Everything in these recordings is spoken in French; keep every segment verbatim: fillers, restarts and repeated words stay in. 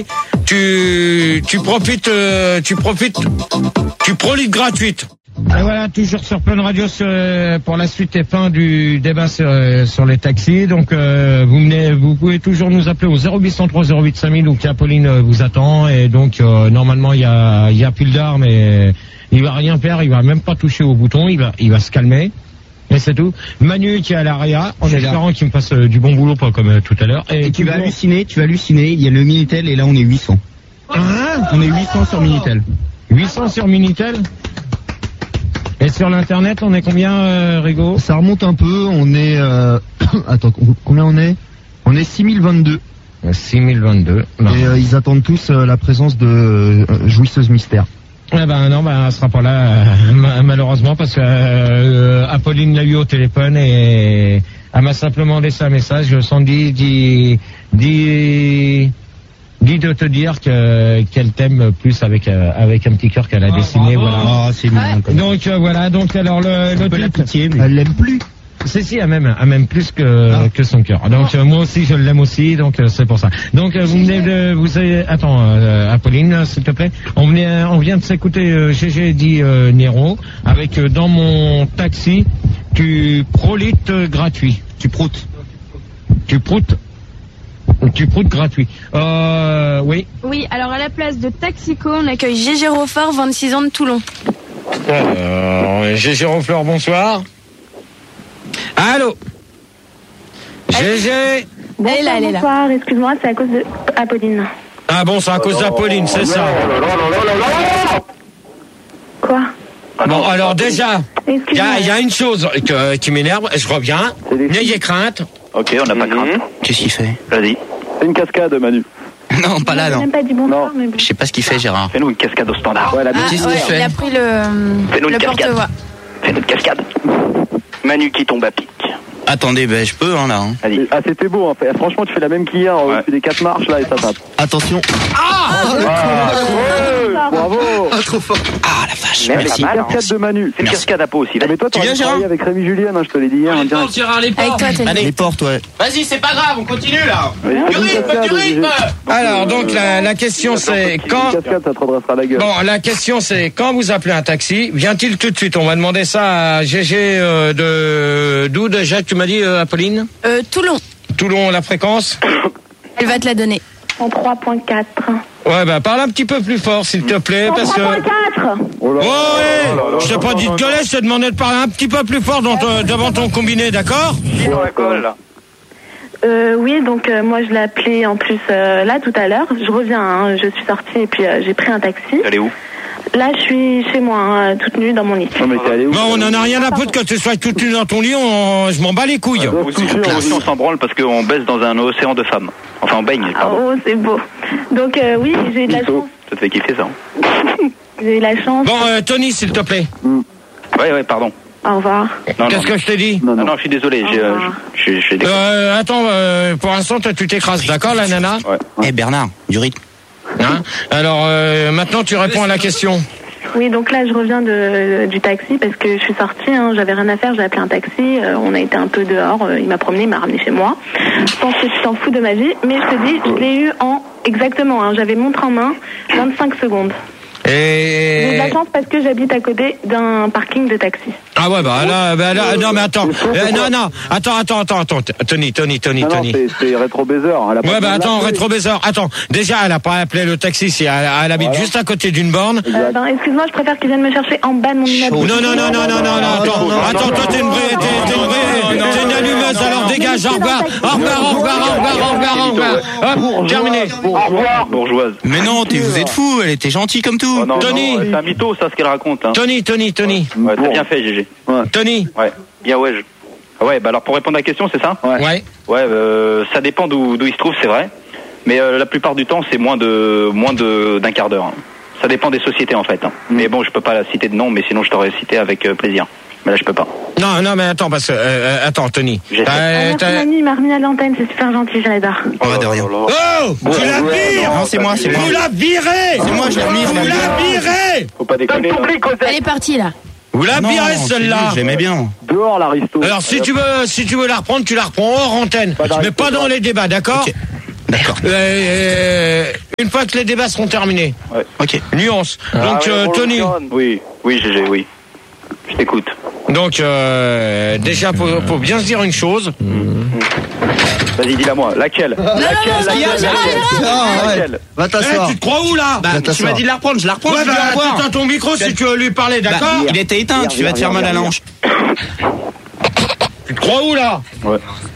Tu, tu profites, euh, tu profites, tu prends litre gratuite. Et voilà, toujours sur Fun Radio sur, pour la suite et fin du débat sur, sur les taxis. Donc, euh, vous venez, vous pouvez toujours nous appeler au zéro huit cent trois zéro huit cinq mille où Apolline vous attend. Et donc, euh, normalement, il y a, il y a Pildar, mais il va rien faire, il va même pas toucher au bouton, il va, il va se calmer. Et c'est tout. Manu qui est à l'Aria, en espérant qu'il me fasse euh, du bon boulot, pas comme euh, tout à l'heure. Et, et tu vas bon... halluciner, tu vas halluciner, il y a le Minitel et là on est huit cents. Hein? On est huit cents sur Minitel. huit cents sur Minitel? Et sur l'internet, on est combien, euh, Rigo? Ça remonte un peu, on est... Euh... Attends, combien on est? On est six mille vingt-deux. six mille vingt-deux. Non. Et euh, ils attendent tous euh, la présence de euh, Jouisseuse Mystère. Eh ben non, ben elle sera pas là euh, malheureusement parce que euh, Apolline l'a eu au téléphone et elle m'a simplement laissé un message. Sandy dit dit dit de te dire que qu'elle t'aime plus avec euh, avec un petit cœur qu'elle a oh, dessiné. Bravo. Voilà. Oh, c'est mignon. Ouais. Donc euh, voilà. Donc alors le le la pitié, mais... elle l'aime plus. C'est si, elle m'aime, elle m'aime plus que ah. que son cœur. Donc euh, moi aussi je l'aime aussi, donc euh, c'est pour ça. Donc euh, vous venez de, vous avez, attends, euh, Apolline, s'il te plaît. On venait, on vient de s'écouter euh, G G dit euh, Nero avec euh, dans mon taxi tu prolites euh, gratuit. Tu proutes. Tu proutes. Tu proutes gratuit. Euh, oui. Oui, alors à la place de Taxico, on accueille Gégé Roffard, vingt-six ans de Toulon. Euh, Gégé Roffard, bonsoir. Allô, Gégé. Bonsoir, elle est là, elle est là. Bonsoir, excuse-moi, c'est à cause de Apolline. Ah bon, c'est à cause d'Apolline, c'est ça. Quoi? Bon, alors déjà, il y, y a une chose que, qui m'énerve, je reviens, n'ayez crainte. Ok, on n'a pas crainte. Qu'est-ce qu'il fait? Vas-y. C'est une cascade, Manu. Non, pas là, non. Même pas dit bonsoir, mais bon. Je sais pas ce qu'il fait, Gérard. Fais-nous une cascade au standard. Ouais, la ah, ouais, fait. Il a pris le, le porte-voix. Fais-nous une cascade. Manu qui tombe à pic. Attendez, ben je peux, hein, là. Hein. Allez. Ah, c'était beau, en fait. Franchement, tu fais la même qu'hier, ouais. Tu fais des quatre marches, là, et ça tape. Attention. Ah, ah, ouais, bravo. Ah, trop fort. Ah, la vache, mais merci. C'est une cascade de Manu. C'est une cascade à peau aussi. Ah, mais toi, tu viens, Gérard? Avec Rémi Julien, hein, je te l'ai dit hier. Les portes, Gérard, les portes. Avec toi, Allez, les portes, ouais. Vas-y, c'est pas grave, on continue, là. Oui, du rythme, du rythme. Alors, donc, la, la question, c'est quand... Cascade, ça te redressera la gueule. Bon, la question, c'est quand vous appelez un taxi, vient-il tout de suite? On va demander ça à G G euh, de... D'où déjà, tu m'as dit, euh, Apolline? Euh, Toulon. Toulon, la fréquence? Elle va te la donner. En trois virgule quatre. Ouais, bah parle un petit peu plus fort, s'il te plaît, en parce trois virgule quatre. que... Oh là, oh, ouais, oh là, je t'ai pas dit de gueuler, je t'ai demandé de parler un petit peu plus fort dans ton, devant ton combiné, d'accord? Qui dans la colle, là? Euh, oui, donc euh, moi je l'ai appelé en plus euh, là tout à l'heure. Je reviens, hein, je suis sortie et puis euh, j'ai pris un taxi. Elle est où? Là, je suis chez moi, hein, toute nue dans mon lit. Non, mais t'es allé où? Non, on en a rien à foutre que tu sois toute nue dans ton lit, on, je m'en bats les couilles. Vous aussi, on s'en branle parce qu'on baisse dans un océan de femmes. Enfin, on baigne, pardon. Oh, c'est beau. Donc, euh, oui, j'ai eu de la chance. Ça te fait kiffer, ça? J'ai eu la chance. Bon, euh, Tony, s'il te plaît. Mm. Ouais, ouais, pardon. Au revoir. Qu'est-ce que je t'ai dit? Non, non, non, non, je suis désolé. J'ai, euh, je, je, je euh, attends, euh, pour l'instant, tu t'écrases, d'accord, la nana? Ouais. Eh, hey, Bernard, du rythme. Hein? Alors, euh, maintenant, tu réponds à la question. Oui, donc là, je reviens de, du taxi parce que je suis sortie, hein, j'avais rien à faire, j'ai appelé un taxi, euh, on a été un peu dehors, euh, il m'a promené, il m'a ramené chez moi. Je pense que tu t'en fous de ma vie, mais je te dis, je l'ai eu en, exactement, hein, j'avais montre en main, vingt-cinq secondes. Et... J'ai de la chance parce que j'habite à côté d'un parking de taxi. Ah ouais, bah là, bah là non mais attends, euh, non, non, attends, attends, attends, attends, Tony, Tony, Tony, non, Tony. Non, c'est, c'est rétro-baiser. Ouais, bah attends, rétro-baiser, attends, déjà, elle a pas appelé le taxi, si elle, elle habite voilà. juste à côté d'une borne. Euh, ben, excuse-moi, je préfère qu'ils viennent me chercher en bas de mon immeuble. Non, non, non, non, non, non, non, attends, attends, toi t'es une vraie, t'es, t'es une vraie, t'es une allumeuse, alors dégage, au revoir, au revoir, au revoir, au revoir, au revoir, au revoir, hop, terminé. Au revoir, bourgeoise. Mais non, vous êtes fous, elle était gentille comme tout. Tony. C'est un mytho, ça, ce qu'elle raconte. Hein. Tony, Tony, Tony. Ouais, t'as bien fait, G G. Ouais. Tony. Ouais. Bien, ouais. Je... Ouais, bah alors pour répondre à la question, c'est ça? Ouais. Ouais, ouais euh, ça dépend d'où, d'où il se trouve, c'est vrai. Mais euh, la plupart du temps, c'est moins de moins de d'un quart d'heure. Hein. Ça dépend des sociétés, en fait. Hein. Mm. Mais bon, je peux pas la citer de nom, mais sinon je t'aurais cité avec euh, plaisir. Mais là, je peux pas. Non, non, mais attends, parce que... Euh, attends, Tony. J'ai t'as, ah, t'as... Manu, il m'a remis à l'antenne, c'est super gentil, j'adore. Oh, de rien. Oh, vous la virez. Non, c'est moi, c'est moi. Vous la virez. C'est moi, je l'ai remis. Vous la virez. Faut pas déconner. Elle est partie, là. Vous la virez, celle-là. Je l'aimais bien. Dehors, l'aristo. Alors, si tu veux, si tu veux la reprendre, tu la reprends hors antenne. Mais pas dans les débats, d'accord? Okay. D'accord. Euh, euh, une fois que les débats seront terminés. Ouais. Ok. Nuance. Donc Ah, euh, ouais, Tony. Oui, oui, G G, oui. Je t'écoute. Donc euh, déjà faut, faut bien se dire une chose. Vas-y, dis-la moi. Laquelle Laquelle Laquelle Ah, ouais. Laquelle Va Eh, t'asseoir. tu te crois où là? Bah, Va tu t'asseoir. m'as dit de la reprendre, je la reprends, Ouais, je bah, dis au revoir. éteins ton micro si tu veux lui parler, Bah, d'accord? il était éteint, tu vas te faire mal à la hanche. Tu te crois où là? Ouais.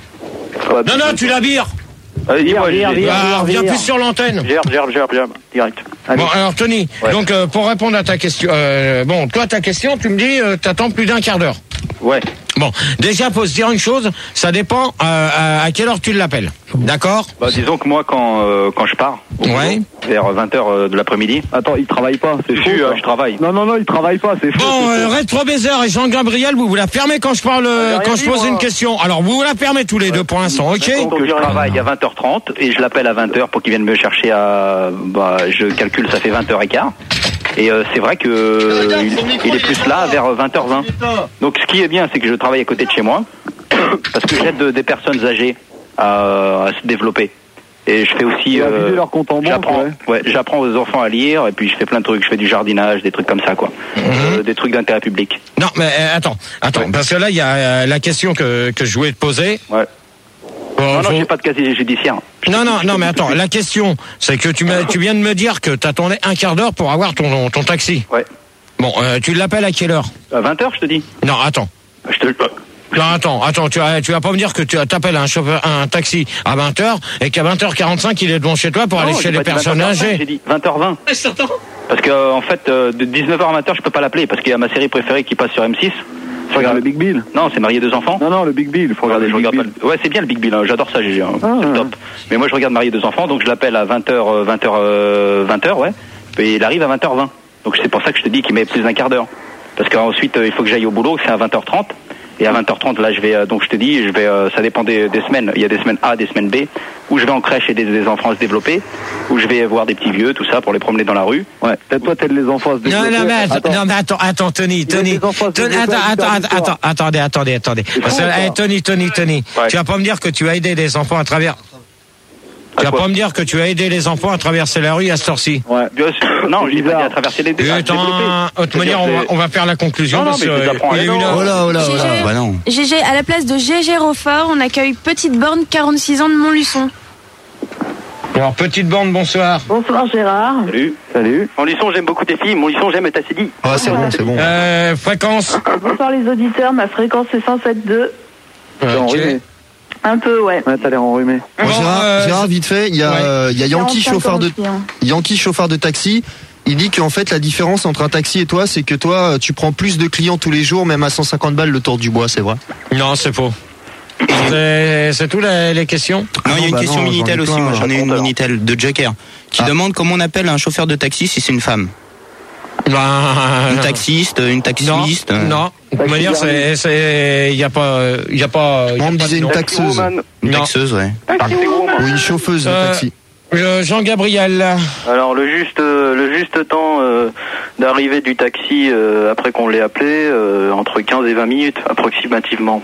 Non, non, tu la vires. Allez, dis-moi, Vire, je vire, Ah, viens plus sur l'antenne. Gère, gère, gère, gère, direct. Allez. Bon, alors Tony, Ouais. donc euh, pour répondre à ta question, euh, bon, toi ta question, tu me dis, euh, t'attends plus d'un quart d'heure. Ouais. Bon, déjà faut se dire une chose, ça dépend euh, à, à quelle heure tu l'appelles, d'accord? Bah, disons que moi, quand, euh, quand je pars, au boulot, Ouais. vers vingt heures de l'après-midi, Attends, il travaille pas, c'est je, faux. suis, euh, ça. je travaille. Non, non, non, il travaille pas, c'est faux. Bon, c'est euh, faux. Retro Baiser et Jean-Gabriel, vous vous la fermez quand je parle, euh, rien quand je dit, pose moi. une question. Alors vous vous la fermez tous les deux pour l'instant, ok? Donc je travaille à vingt heures trente et je l'appelle à vingt heures pour qu'il vienne me chercher à... Bah, je calcule, ça fait vingt heures quinze. Et euh, c'est vrai que euh, il, il est plus là vers vingt heures vingt. Donc ce qui est bien, c'est que je travaille à côté de chez moi parce que j'aide de- des personnes âgées à, à se développer. Et je fais aussi... Et à vider leur compte en banque, j'apprends, ouais. ouais, j'apprends aux enfants à lire et puis je fais plein de trucs. Je fais du jardinage, des trucs comme ça, quoi. Euh, des trucs d'intérêt public. Non, mais euh, attends, attends, parce que là il y a euh, la question que que je voulais te poser. Ouais. Bon, Non, non, faut- j'ai pas de casier judiciaire. Non, non, non, mais attends, la question, c'est que tu, m'as- tu viens de me dire que t'attendais un quart d'heure pour avoir ton, ton taxi. Ouais. Bon, euh, tu l'appelles à quelle heure? À vingt heures, je te dis. Non, attends. Je te le... Non, attends, attends, tu vas, tu vas pas me dire que tu t'appelles un chauffeur, un taxi à vingt heures et qu'à vingt heures quarante-cinq il est devant chez toi pour aller Non, chez j'ai les pas dit personnes vingt heures vingt, âgées. J'ai dit vingt heures vingt. Parce que euh, en fait, euh, de dix-neuf heures à vingt heures, je peux pas l'appeler parce qu'il y a ma série préférée qui passe sur M six. Faut regarder le Big Bill. Non, c'est Marié deux enfants. Non, non, le Big Bill, faut regarder je le Big regarde Bill. pas le- Ouais, c'est bien le Big Bill, hein. J'adore ça, G G, hein. Ah, C'est ouais. top. Mais moi, je regarde Marié deux enfants, donc je l'appelle à vingt heures, euh, vingt heures, euh, vingt heures, ouais. Et il arrive à vingt heures vingt. Donc c'est pour ça que je te dis qu'il met plus d'un quart d'heure. Parce qu'ensuite, euh, il faut que j'aille au boulot, c'est à vingt heures trente. Et à vingt heures trente, là, je vais, euh, donc je te dis, je vais, euh, ça dépend des, des semaines. Il y a des semaines A, des semaines B, où je vais en crèche aider des enfants à se développer, où je vais voir des petits vieux, tout ça, pour les promener dans la rue. Ouais, peut-être toi, t'aides les enfants à se Non, développer. non, mais attends, Attends. non, mais attends, attends, Tony, Il a Tony, des enfants à se Tony, développer attends, à attends, l'histoire. attends, attendez, attendez, attendez. Parce que, con, eh, ça. Tony, Tony, Tony, Ouais. tu vas pas me dire que tu as aidé des enfants à travers. Tu vas quoi pas me dire que tu as aidé les enfants à traverser la rue à cette heure-ci. Ouais. Bien sûr. Non, je l'ai pas dit à traverser les deux. à se Putain, développer. de toute manière, on va, on va faire la conclusion Non, non, parce mais je que les apprends à il est l'élan. une heure. Oh là, oh là, oh là. Gégé, Bah non. Gégé, à la place de Gégé Roffort, on accueille Petite Borne, quarante-six ans de Montluçon. Alors, petite bande, bonsoir. Bonsoir Gérard. Salut. Salut. Mon lisson, j'aime beaucoup tes filles. Mon lisson, j'aime ta C D. Ah, c'est bon, c'est bon. Euh, fréquence. Bonsoir les auditeurs, ma fréquence c'est cent sept virgule deux. T'es Ok. enrhumé. Un peu, ouais. Ouais, t'as l'air enrhumé. Bon, Gérard, euh, Gérard, vite fait, il y a, ouais. euh, il y a Yankee, quarante-cinq chauffeur ans de, aussi, hein. Yankee, chauffeur de taxi. Il dit qu'en fait, la différence entre un taxi et toi, c'est que toi, tu prends plus de clients tous les jours, même à cent cinquante balles le tour du bois, c'est vrai? Non, c'est faux. C'est c'est tout les, les questions? Non, il y a non, une bah question non, Minitel j'en ai aussi. plein, Moi, j'en ai une alors. Minitel de Joker qui Ah. demande comment on appelle un chauffeur de taxi si c'est une femme. Ben, Une taxiste, une non, taxiste. euh, non. De toute manière, c'est, c'est, il y a pas, il y a pas. il y a Moi, on me pas de disait une nom. taxeuse. Une Non. taxeuse, ouais. Ou une chauffeuse de Euh, taxi. Euh, Jean-Gabriel. Alors le juste euh, le juste temps euh, d'arrivée du taxi euh, après qu'on l'ait appelé euh, entre quinze et vingt minutes approximativement.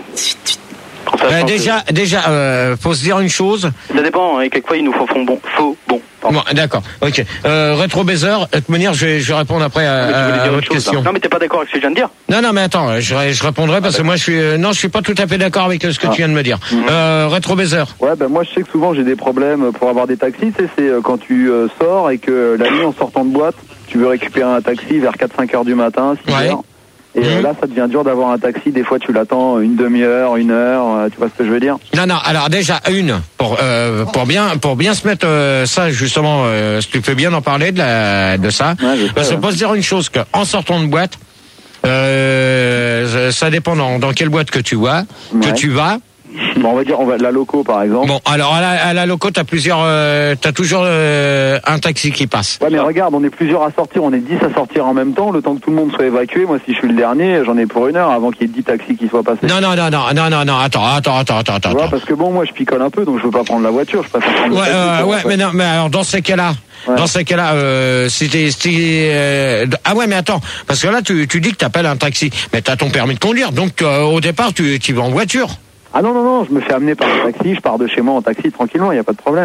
En sachant Euh, que- déjà, déjà, euh, faut se dire une chose. ça dépend, hein, quelquefois ils nous font font bon faux bon. Pardon. Bon, d'accord. Ok. Euh, Rétro Baiser. De toute manière, je vais, je vais répondre après à, Ah, mais tu voulais à dire votre autre chose, question. hein. Non mais t'es pas d'accord avec ce que je viens de dire. Non, non, mais attends, je, je répondrai parce que moi, je suis, euh, non, je suis pas tout à fait d'accord avec ce que tu viens de me dire. Euh, Rétro Baiser. Ouais, ben moi je sais que souvent j'ai des problèmes pour avoir des taxis. Tu sais, c'est euh, quand tu euh, sors et que la nuit en sortant de boîte, tu veux récupérer un taxi vers quatre cinq heures du matin, six Ouais. heures. Et euh, Mhm. là, ça devient dur d'avoir un taxi. Des fois, tu l'attends une demi-heure, une heure. euh, tu vois ce que je veux dire? Non, non. Alors déjà une pour euh, pour bien pour bien se mettre euh, ça justement. Euh, si tu peux bien en parler de la de ça. Ouais, je sais, Parce qu'on ouais. peut se dire une chose que en sortant de boîte, euh, ça dépend dans, dans quelle boîte que tu vas, que Ouais. tu vas. Bon, on va dire, on va la loco par exemple. Bon, alors à la, à la loco, t'as plusieurs, euh, t'as toujours euh, un taxi qui passe. Ouais, mais regarde, on est plusieurs à sortir, on est dix à sortir en même temps, le temps que tout le monde soit évacué. Moi, si je suis le dernier, j'en ai pour une heure avant qu'il y ait dix taxis qui soient passés. Non, non, non, non, non, non, non. Attends, attends, attends, attends, Tu attends. vois, parce que bon, moi, je picole un peu, donc je veux pas prendre la voiture, je préfère prendre Ouais, le taxi. euh, quoi, ouais, en fait. mais non, mais alors dans ces cas-là, Ouais. dans ces cas-là, euh, si t'es, si t'es, euh, ah ouais, mais attends, parce que là, tu, tu dis que t'appelles un taxi, mais t'as ton permis de conduire, donc euh, au départ, tu, tu vas en voiture. Ah non, non, non, je me fais amener par le taxi, je pars de chez moi en taxi tranquillement, il n'y a pas de problème.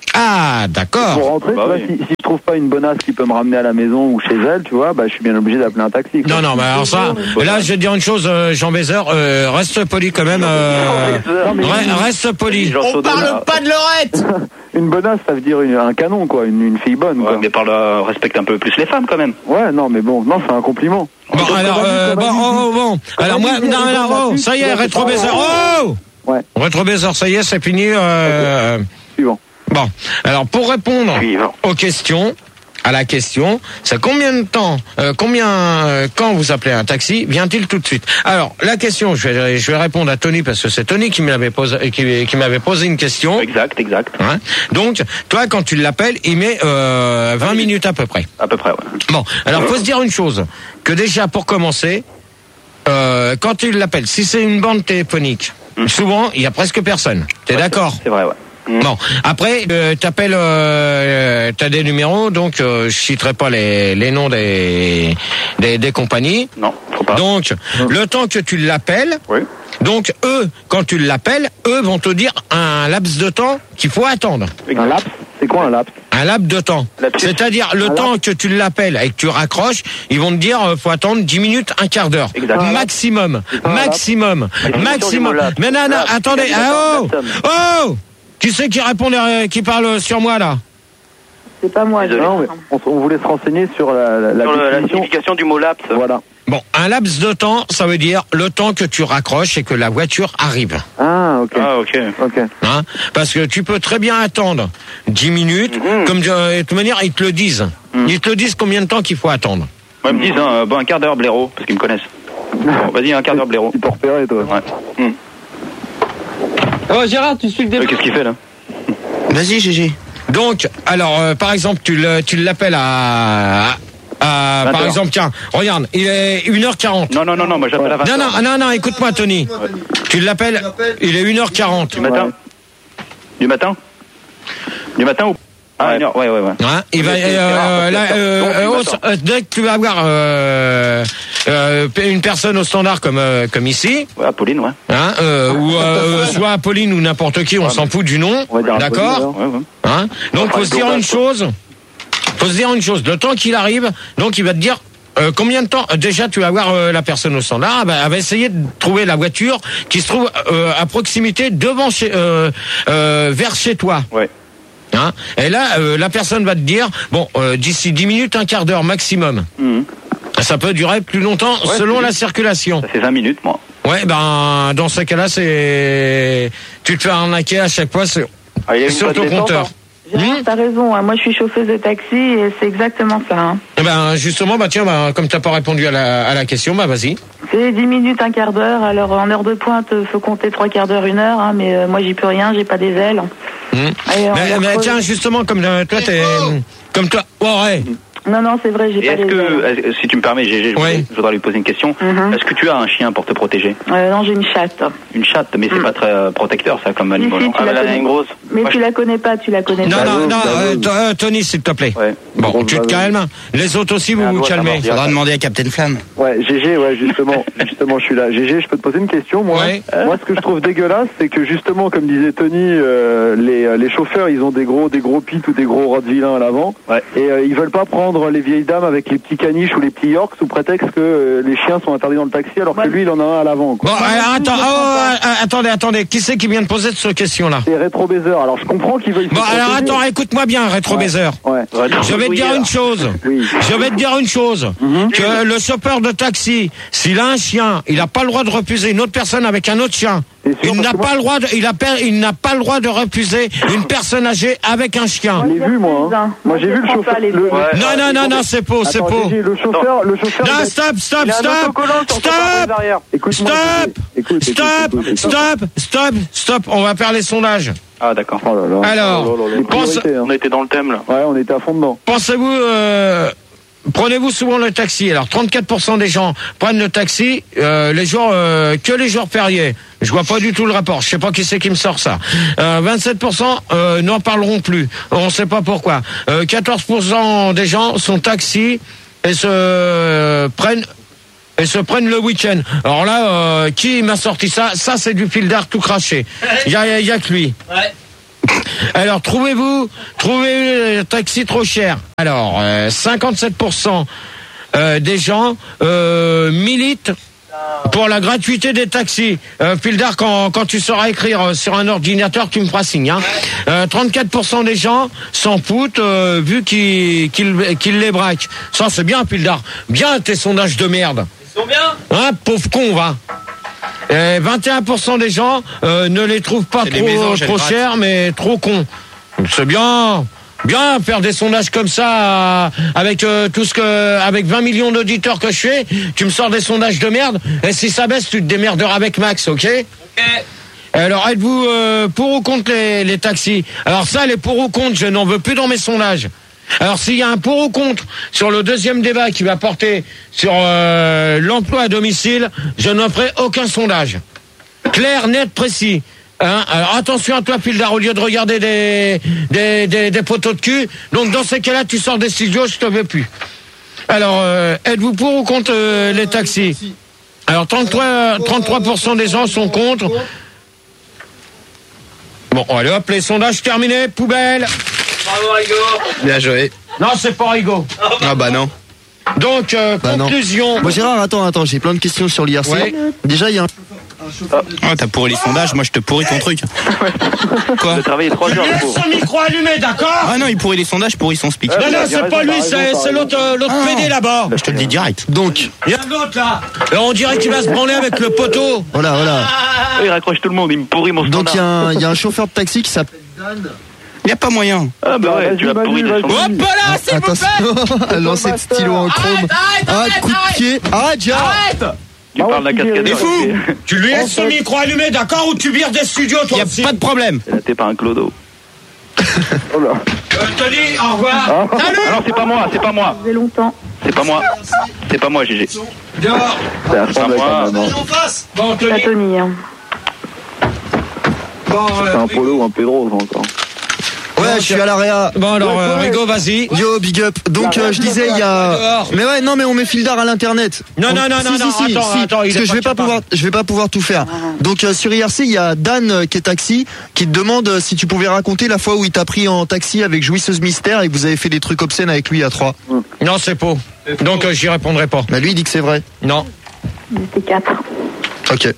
Ah, d'accord. Pour rentrer, Bah tu vois, oui. si, si je trouve pas une bonasse qui peut me ramener à la maison ou chez elle, tu vois, bah je suis bien obligé d'appeler un taxi. quoi. Non, non, mais alors ça, là, je vais te dire une chose, euh, Jean Bézeur, euh, reste poli quand même. Euh, re- reste poli. Jean On Chaudon, parle là. pas de Lorette. Une bonasse, ça veut dire une- un canon, quoi, une, une fille bonne. Ouais, quoi. mais parle, euh, respecte un peu plus les femmes quand même. Ouais, non, mais bon, non, c'est un compliment. Bon, alors, euh, bon, oh, oh, bon. Alors, moi, non, alors, oh, ça y est, Rétro Bézeur. Oh! Ouais. Rétro Bézeur, ça y est, c'est fini. Euh, Suivant. Bon, alors pour répondre Suivant. aux questions, à la question, c'est combien de temps, euh, combien, euh, quand vous appelez un taxi, vient-il tout de suite? Alors la question, je vais, je vais répondre à Tony parce que c'est Tony qui m'avait posé, qui, qui m'avait posé une question. Exact, exact. Hein. Donc toi, quand tu l'appelles, il met euh, vingt minutes à peu près. À peu près, ouais. Bon, alors faut se dire une chose, que déjà pour commencer, euh, quand tu l'appelles, si c'est une bande téléphonique, Mm. souvent il y a presque personne. T'es Ouais, d'accord? C'est vrai, ouais. Mm. Bon, après, euh, t'appelles, euh, t'as des numéros, donc euh, je citerai pas les, les noms des, des des compagnies. Non, faut pas. Donc, le temps que tu l'appelles, Oui. donc eux, quand tu l'appelles, eux vont te dire un laps de temps qu'il faut attendre. Un laps, c'est quoi un laps? Un laps de temps. Lapsus. C'est-à-dire le Un temps que tu l'appelles et que tu raccroches, ils vont te dire euh, faut attendre dix minutes, un quart d'heure. Exact. Maximum. un Maximum. définition Maximum. du mot laps. Mais non, non, Laps, attendez. c'est Ah, oh! laps. Oh! Qui c'est qui répond, derrière- qui parle sur moi là? C'est pas moi. Désolé. Non, mais on, on voulait se renseigner sur la, la, la Sur le- la définition. signification du mot laps. Voilà. Bon, un laps de temps, ça veut dire le temps que tu raccroches et que la voiture arrive. Ah, ok. Ah, ok. Ok. Hein? Parce que tu peux très bien attendre dix minutes, Mhm. comme euh, de toute manière, ils te le disent. Mhm. Ils te disent combien de temps qu'il faut attendre. Moi, ils me disent, hein, bon, un quart d'heure, blaireau, parce qu'ils me connaissent. Bon, vas-y, un quart d'heure, blaireau. Tu peux repérer, toi. Ouais. Mm. Oh Gérard, tu suis le Euh, débat. Qu'est-ce qu'il fait là? Vas-y, G G. Donc, alors, euh, par exemple, tu le- tu l'appelles à... à- vingt par heures. exemple, tiens, regarde, il est une heure quarante. Non, non, non, non, moi j'appelle à vingt Non, heures. non, non, non, écoute-moi, Tony. Tu l'appelles, il est une heure quarante. Du matin? Ouais. Du matin? Du matin ou? Ah, une heure, ouais, ouais, ouais. Hein, il va, Ok, c'est euh, rare, parce que là, ça- euh, donc, euh, du au- matin. euh, dès que tu vas avoir euh, euh, une personne au standard comme euh, comme ici, Ouais, Pauline, ouais. hein, euh, ou euh, soit Apolline ou n'importe qui, on s'en fout du nom, On va dire d'accord, Apolline, Ouais, ouais. hein. Donc Enfin, faut se dire global, une quoi. chose, faut se dire une chose. Le temps qu'il arrive, donc il va te dire. Euh, combien de temps euh, déjà tu vas voir euh, la personne au standard, ah, bah, elle va essayer de trouver la voiture qui se trouve euh, à proximité devant chez euh, euh, vers chez toi. Ouais. Hein, et là, euh, la personne va te dire, bon, euh, d'ici dix minutes, un quart d'heure maximum. Mhm. Ça peut durer plus longtemps Ouais, selon c'est la juste. circulation. Ça fait vingt minutes, moi. Ouais, ben dans ce cas-là, c'est tu te fais arnaquer à chaque fois sur, Ah, il y a une sur bonne ton descente, compteur. hein. Gérard, Hmm. t'as raison. hein. Moi, je suis chauffeuse de taxi et c'est exactement ça. hein. Eh ben justement, bah tiens, bah, comme t'as pas répondu à la, à la question, bah vas-y. C'est dix minutes, un quart d'heure. Alors, en heure de pointe, faut compter trois quarts d'heure, une heure. hein, mais euh, moi, j'y peux rien. J'ai pas des ailes. Hmm. Et on Mais, va mais crever. tiens, justement, comme euh, toi, t'es comme toi. Oh, ouais. Non, non, c'est vrai, j'ai Et pas est-ce des ailes. que, est-ce- si tu me permets, Gégé, je, Ouais. voudrais- je voudrais lui poser une question. Mhm. Est-ce que tu as un chien pour te protéger? Euh, non, j'ai une chatte. Une chatte, mais c'est Mm. pas très euh, protecteur, ça, comme animal. si, tu Ah, la mais là, connais. elle est grosse. Mais Moi, tu je- la connais pas, tu la connais Non, pas. non, non, Bravo, euh, bravo. euh, Tony, s'il te plaît. Ouais. Bon, Bravo, tu te bravo. calmes. Les autres aussi, vous Un vous doigt, ça calmez. marche. Faudra demander à Captain Flamme. Ouais, G G, ouais, justement, justement, je suis là. G G, je peux te poser une question, moi. Ouais. Moi, ce que je trouve dégueulasse, c'est que justement, comme disait Tony, euh, les, les chauffeurs, ils ont des gros, des gros pits ou des gros rottweilers à l'avant, Ouais. et euh, ils veulent pas prendre les vieilles dames avec les petits caniches ou les petits yorks sous prétexte que euh, les chiens sont interdits dans le taxi, alors que Ouais. lui, il en a un à l'avant. Bon, Quoi. alors, attends, oh, euh, attendez, attendez. Qui c'est qui vient de poser cette question-là? C'est rétro-baiser. Alors, je comprends qu'ils veulent. se Bon, alors protéger. attends, écoute-moi bien, rétro-baiser. Ouais. Je vais te dire une chose. Oui. Je vais te dire une chose. Mhm. Que le chauffeur de taxi, s'il a un chien, il n'a pas le droit de refuser une autre personne avec un autre chien. T'es sûr, Il parce n'a que moi- pas le droit de, il a per- il n'a pas le droit de refuser une personne âgée avec un chien. Je l'ai vu, moi. hein. Moi, j'ai vu le chauffeur. Pas les le- autres. Ouais. Non, non, non, non, c'est faux, c'est Attends, faux. G G, le chauffeur, le chauffeur. il Non, a- stop, stop, il a un stop, autocollant sur son pare-brise stop, arrière. Écoute-moi, stop, G G. Écoute, écoute, stop, écoute, écoute. stop, stop, stop. On va faire les sondages. Ah, d'accord. Oh là là. Alors, Oh là là, les pense- priorités, hein. On était dans le thème, là. Ouais, on était à fond dedans. Pensez-vous, euh, prenez-vous souvent le taxi? Alors, trente-quatre pour cent des gens prennent le taxi euh, les jours euh, que les jours fériés. Je vois pas du tout le rapport. Je sais pas qui c'est qui me sort ça. Euh, vingt-sept pour cent euh, n'en parleront plus. On sait pas pourquoi. Euh, quatorze pour cent des gens sont taxis et se euh, prennent et se prennent le week-end. Alors là, euh, qui m'a sorti ça? Ça, c'est du fil d'art tout craché. Il y a, y a que lui. Ouais. Alors, trouvez-vous, trouvez le taxi trop cher. Alors, euh, cinquante-sept pour cent euh, des gens euh, militent pour la gratuité des taxis. Euh, Pildar, quand, quand tu sauras écrire sur un ordinateur, tu me feras signe. Hein. Euh, trente-quatre pour cent des gens s'en foutent euh, vu qu'ils qu'ils qu'ils les braquent. Ça, c'est bien, Pildar. Bien tes sondages de merde. Ils sont bien. Hein, pauvre con, va. Et vingt et un pour cent des gens euh, ne les trouvent pas trop, maisons, trop chers, mais trop cons. C'est bien. Bien faire des sondages comme ça euh, avec euh, tout ce que avec vingt millions d'auditeurs que je fais, tu me sors des sondages de merde et si ça baisse tu te démerderas avec Max, ok? Ok. Alors êtes-vous euh, pour ou contre les, les taxis? Alors ça, les pour ou contre, je n'en veux plus dans mes sondages. Alors s'il y a un pour ou contre sur le deuxième débat qui va porter sur euh, l'emploi à domicile, je n'en ferai aucun sondage. Clair, net, précis. Hein, alors attention à toi, Pildar, au lieu de regarder des, des, des, des poteaux de cul. Donc dans ces cas-là, tu sors des studios, je te veux plus. Alors, euh, êtes-vous pour ou contre euh, les taxis? Alors trente-trois, trente-trois pour cent des gens sont contre. Bon, allez hop, les sondages terminés, poubelle. Bravo, Rigo. Bien joué. Non, c'est pas Rigo. Ah bah non. Donc, euh, bah conclusion. Non. Bon, Gérard, attends, attends, j'ai plein de questions sur l'I R C. Ouais. Déjà, il y a un... Ah, t'as pourri les sondages, moi je te pourris ton truc. Quoi? J'ai travaillé trois heures. Laisse son micro allumé, d'accord? Ah non, il pourrit les sondages, pourrit son speak. Non, non, c'est pas lui, c'est l'autre ah. P D là-bas. Bah, je te le dis direct. Donc. Il y a un autre là. Alors, on dirait qu'il va se branler avec le poteau. Voilà, voilà. Ah. Il raccroche tout le monde, il me pourrit mon standard. Donc, il y, y a un chauffeur de taxi qui s'appelle Dan. Il n'y a pas moyen. Ah bah ouais, tu vas pourrir des sondages. Hop là, s'il vous plaît. Elle lance ce stylo en chrome. Ah, coup de pied. Ah, déjà. Arrête. Tu parles d'un cascadeur. T'es fou. Tu lui laisses son micro allumé, d'accord, ou tu vires des studios, toi y a aussi. Pas de problème. Là, t'es pas un clodo. Oh là. Euh, Tony, au revoir. Ah. Salut. Ah non, c'est pas moi, c'est pas moi. Ça faisait longtemps. C'est pas moi. C'est pas moi, G G. Dehors. C'est pas moi. Bon, Tony. Pas Tony. Hein. Bon, c'est un polo ou un Pedro, encore. Ouais, je suis à l'A R E A. Bon alors, euh, Rigo, vas-y. Yo, big up. Donc, euh, je disais, il y a... Mais ouais, non, mais on met Pildar à l'internet. Non, non, non, si, non, si, non, si, attends, si, attends. Parce que je vais pas pouvoir, je vais pas pouvoir tout faire. Donc, euh, sur I R C, il y a Dan, euh, qui est taxi, qui te demande euh, si tu pouvais raconter la fois où il t'a pris en taxi avec Jouisseuse Mystère et que vous avez fait des trucs obscènes avec lui à trois. Non, c'est faux. Donc, euh, j'y répondrai pas. Bah, lui, il dit que c'est vrai. Non. C'est quatre. Ok.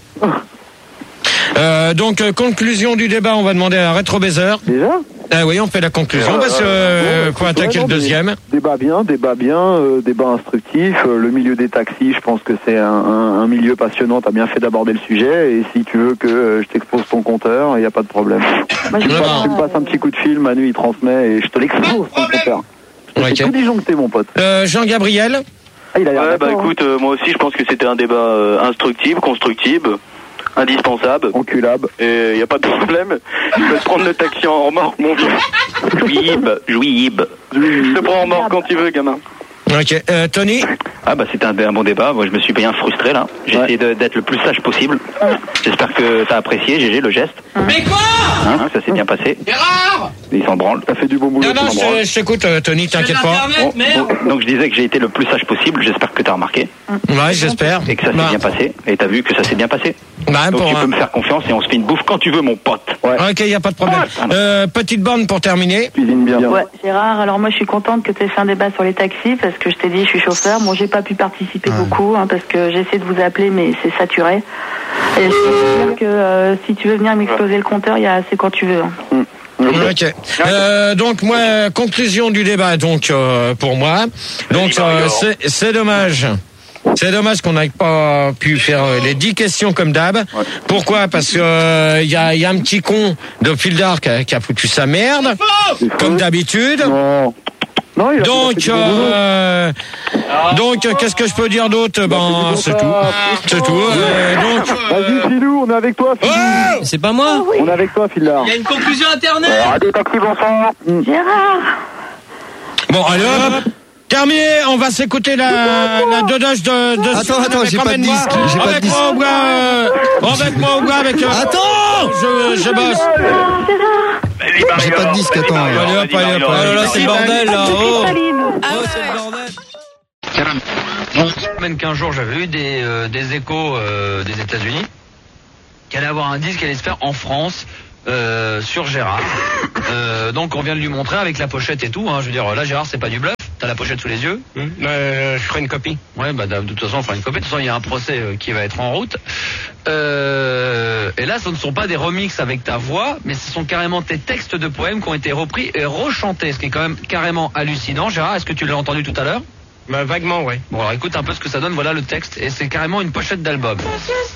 Euh, donc, euh, conclusion du débat, on va demander à Rétro Baiser. Déjà? Ah oui, on fait la conclusion, parce que euh, bon, bah, faut attaquer ouais, non, le deuxième. Débat bien, débat bien, euh, débat instructif. Euh, le milieu des taxis, je pense que c'est un, un, un milieu passionnant. T'as bien fait d'aborder le sujet. Et si tu veux que euh, je t'expose ton compteur, il n'y a pas de problème. Bah, tu, me passes, tu me passes un petit coup de fil, Manu il transmet et je te l'expose ton compteur. Okay. C'est tout disjoncté, mon pote. Euh, Jean-Gabriel. Ah, il a ouais, bah écoute, euh, moi aussi je pense que c'était un débat euh, instructif, constructif, indispensable. Enculable. Et il n'y a pas de problème. Je peux te prendre le taxi en remorque, mon vieux. Jouib, jouib. Je te prends en remorque quand tu veux, gamin. Ok, euh, Tony. Ah bah c'était un, un bon débat, moi je me suis bien frustré là. J'ai ouais. essayé d'être le plus sage possible. J'espère que t'as apprécié, G G, le geste. Mais quoi hein, ça s'est bien passé. Erreur. Il s'en branle. T'as fait du bon boulot. Non, non, je, je t'écoute, Tony, t'inquiète pas. Bon, donc, donc je disais que j'ai été le plus sage possible, j'espère que t'as remarqué. Ouais, j'espère. Et que ça s'est bah. bien passé. Et t'as vu que ça s'est bien passé. Bah, donc pour tu un... peux me faire confiance et on se fait une bouffe quand tu veux, mon pote. Ouais. Ok, y a pas de problème. Ah, euh, petite borne pour terminer. Cuisine bien. Ouais, Gérard, alors moi je suis contente que tu aies fait un débat sur les taxis parce que je t'ai dit je suis chauffeur. Bon, j'ai pas pu participer ouais. beaucoup hein, parce que j'essaie de vous appeler mais c'est saturé. Et je peux dire que euh, si tu veux venir m'exploser le compteur, il y a assez quand tu veux. Hein. Mm. Ok. Euh, donc moi, conclusion du débat. Donc euh, pour moi, donc euh, c'est, c'est dommage. C'est dommage qu'on n'ait pas pu faire les dix questions comme d'hab. Ouais. Pourquoi? Parce que il euh, y, a, y a un petit con de Pildar qui a, qui a foutu sa merde, comme d'habitude. Non. Non, il a donc, euh, donc, qu'est-ce que je peux dire d'autre? Ben, c'est tout. C'est tout. Euh, donc. Vas-y, Philou, on est avec toi, Philou. Oh c'est pas moi. On est avec toi, Philou. Il y a une conclusion internet. Radio Taxi, bonsoir. Gérard. Bon, allez hop. Terminé, on va s'écouter la, la dodage de, de Attends, attends, j'ai pas de disque, j'ai pas de disque. Avec moi au gars, euh, avec moi au gars, avec, euh, attends! Je, je bosse. J'ai pas de disque, attends. Allez hop, allez hop, oh là là, c'est le bordel, là, oh. Ah oh, c'est le bordel. Même qu'un jour, j'avais eu des, euh, des échos, euh, des États-Unis, qu'elle allait avoir un disque, qu'elle allait se faire en France, euh, sur Gérard. Euh, donc on vient de lui montrer avec la pochette et tout. Hein. Je veux dire, là Gérard, c'est pas du bluff. T'as la pochette sous les yeux. Mmh. Euh, je ferai une copie. Ouais, bah de toute façon, on fera une copie. De toute façon, il y a un procès euh, qui va être en route. Euh, et là, ce ne sont pas des remixes avec ta voix, mais ce sont carrément tes textes de poèmes qui ont été repris et rechantés, ce qui est quand même carrément hallucinant. Gérard, est-ce que tu l'as entendu tout à l'heure? Bah, vaguement, ouais. Bon, alors écoute un peu ce que ça donne. Voilà le texte, et c'est carrément une pochette d'album.